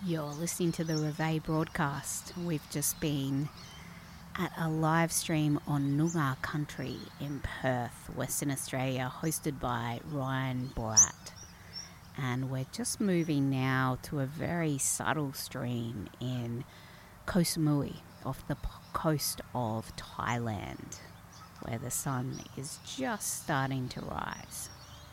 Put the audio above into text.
You're listening to the Reveille broadcast. We've just been at a live stream on Noongar Country in Perth, Western Australia, hosted by Ryan Borat. And we're just moving now to a very subtle stream in Koh Samui, off the coast of Thailand, where the sun is just starting to rise.